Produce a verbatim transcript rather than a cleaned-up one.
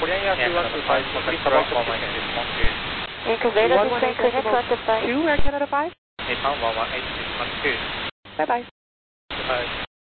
Korean Air two one two five, please about to begin. And convey the descent, clear to Atlanta five. two Air Canada five. Hey, pound one one eight six one two. Bye bye. Bye.